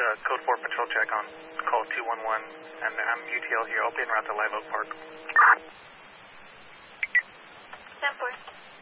Code 4 patrol check on call 211, and I'm UTL here. I'll be en route to Live Oak Park. 10-4.